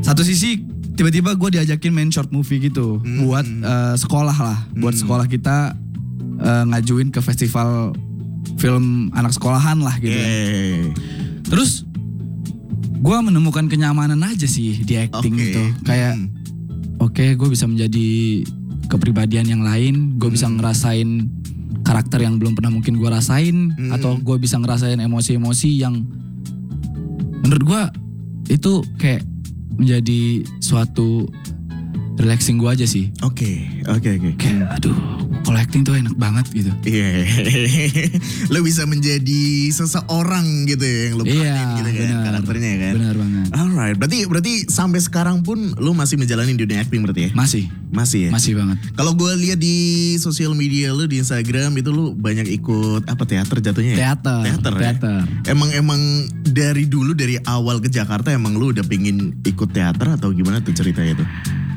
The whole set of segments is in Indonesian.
Satu sisi tiba-tiba gue diajakin main short movie gitu buat sekolah lah, buat sekolah kita ngajuin ke festival film anak sekolahan lah gitu. Terus gue menemukan kenyamanan aja sih di acting gitu. Kayak oke, gue bisa menjadi kepribadian yang lain, gue bisa ngerasain karakter yang belum pernah mungkin gue rasain, atau gue bisa ngerasain emosi-emosi yang menurut gue itu kayak menjadi suatu relaxing gue aja sih. Oke. Kayak aduh, kalau acting tuh enak banget gitu. Iya. Lo bisa menjadi seseorang gitu ya, yang lo peranin gitu kan, karakternya kan. Benar banget. Alright, berarti sampai sekarang pun lo masih menjalani dunia acting berarti ya? Masih ya? Masih banget. Kalau gue lihat di sosial media lo, di Instagram itu lo banyak ikut teater jatuhnya ya? Teater. Emang dari dulu, dari awal ke Jakarta emang lo udah pengen ikut teater atau gimana tuh ceritanya tuh?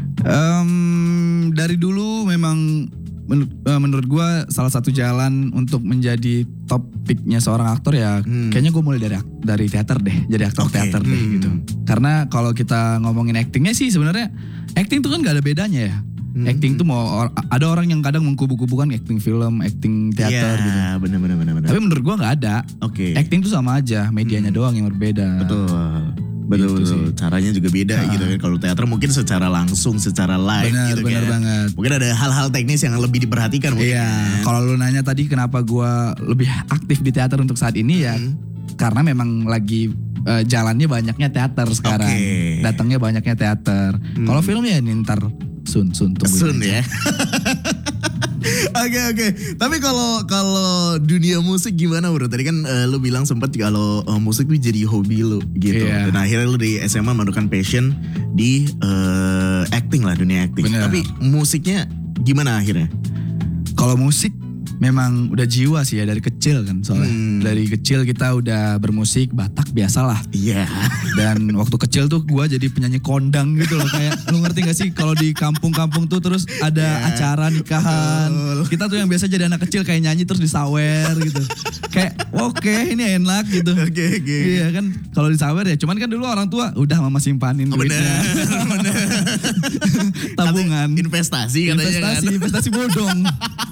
Dari dulu memang menurut gue salah satu jalan untuk menjadi top picknya seorang aktor ya kayaknya gue mulai dari teater deh, jadi aktor teater deh gitu. Karena kalau kita ngomongin actingnya sih sebenarnya acting tuh kan gak ada bedanya ya. Acting tuh mau ada orang yang kadang mengkubu-kubukan acting film, acting teater gitu. Iya, benar. Tapi menurut gue nggak ada. Acting tuh sama aja, medianya doang yang berbeda. Betul. Caranya juga beda gitu kan. Kalau teater mungkin secara langsung, secara live gitu kan. Benar banget. Mungkin ada hal-hal teknis yang lebih diperhatikan mungkin. Iya. Kalau lu nanya tadi kenapa gue lebih aktif di teater untuk saat ini ya, karena memang lagi jalannya banyaknya teater sekarang. Datangnya banyaknya teater. Kalau film ya ntar Sun ya. Oke. Tapi kalau dunia musik gimana bro? Tadi kan lu bilang sempat kalau musik tuh jadi hobi lu gitu. Dan akhirnya lu di SMA menemukan passion di acting lah, dunia acting. Tapi musiknya gimana akhirnya? Kalau musik memang udah jiwa sih ya dari kecil kan soalnya. Dari kecil kita udah bermusik, Batak biasalah. Iya. Dan waktu kecil tuh gue jadi penyanyi kondang gitu loh. Kayak lu ngerti gak sih kalau di kampung-kampung tuh terus ada acara nikahan. Kita tuh yang biasa jadi anak kecil kayak nyanyi terus disawer gitu. Kayak oke, ini enak gitu. Oke. Iya kan kalau disawer ya. Cuman kan dulu orang tua udah mama simpanin duitnya. Bener. Tabungan. Investasi katanya kan. Investasi bodong.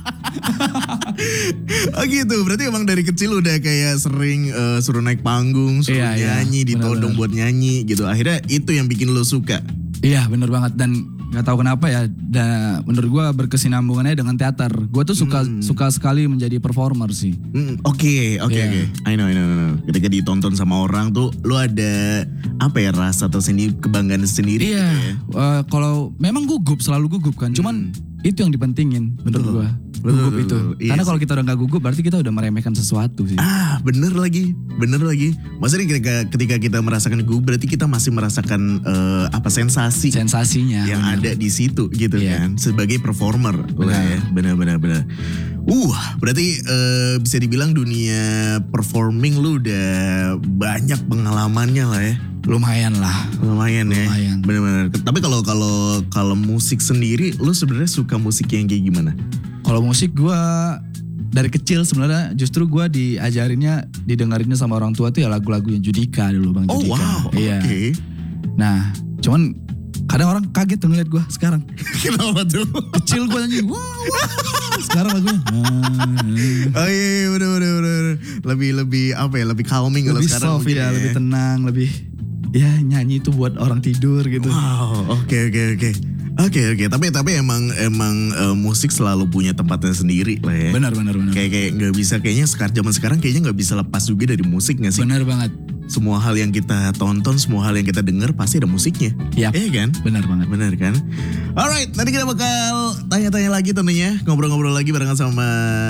Oh gitu, berarti emang dari kecil udah kayak sering suruh naik panggung, suruh nyanyi, ditodong buat nyanyi gitu. Akhirnya itu yang bikin lo suka. Iya bener banget, dan gak tahu kenapa ya, menurut gue berkesinambungannya dengan teater. Gue tuh suka sekali menjadi performer sih. Oke. I know. Ketika ditonton sama orang tuh lo ada apa ya, rasa tersendiri, kebanggaan sendiri. Iya, gitu ya? Kalau memang selalu gugup kan. Cuman itu yang dipentingin menurut gue. Gugup itu. Iya. Karena kalau kita udah gak gugup berarti kita udah meremehkan sesuatu sih. Bener lagi. Maksudnya ketika kita merasakan gugup berarti kita masih merasakan sensasinya yang ada di situ gitu kan, sebagai performer. Benar. Berarti bisa dibilang dunia performing lu udah banyak pengalamannya lah ya. Lumayan ya. Benar. Tapi kalau musik sendiri, lu sebenarnya suka musik yang kayak gimana? Kalau musik gue dari kecil sebenarnya justru gue didengerinnya sama orang tua tuh ya lagu-lagunya Judika dulu, Bang Judika. Wow. Iya. Okay. Nah, cuman kadang orang kaget tuh ngeliat gue sekarang. Kenapa tuh? Kecil gue nyanyi, wow. Sekarang lagunya. Oh iya, bener. Lebih apa ya? Lebih calming kalau sekarang. Lebih soft ya, lebih tenang, lebih ya nyanyi itu buat orang tidur gitu. Wow, oke. Tapi emang musik selalu punya tempatnya sendiri lah ya. Benar. Kayak nggak bisa, kayaknya zaman sekarang kayaknya nggak bisa lepas juga dari musik nggak sih? Benar banget. Semua hal yang kita tonton, semua hal yang kita dengar pasti ada musiknya. Iya kan? Benar banget. Benar kan? Alright, nanti kita bakal tanya-tanya lagi tentunya, ngobrol-ngobrol lagi barengan sama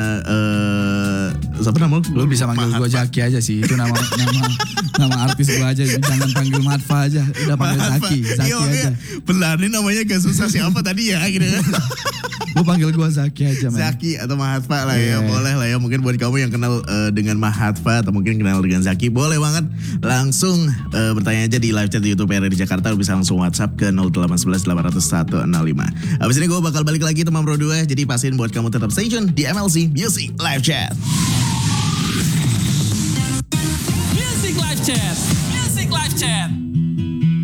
siapa nama lu? Bisa manggil gue Zaki aja sih. Itu nama artis gue aja. Jangan panggil Matfa aja. Udah panggil Zaki aja. Belani namanya gak susah siapa tadi ya gitu. Lu panggil gue Zaki aja, man. Zaki atau Mahatfa lah ya. Boleh lah ya. Mungkin buat kamu yang kenal dengan Mahatfa atau mungkin kenal dengan Zaki, boleh banget langsung bertanya aja di live chat di YouTube RRI Jakarta. Lu bisa langsung WhatsApp ke 0811 800 165. Abis ini gue bakal balik lagi teman Bro 2. Jadi pastiin buat kamu tetap stay tune di MLC Music Live Chat. Music Live Chat.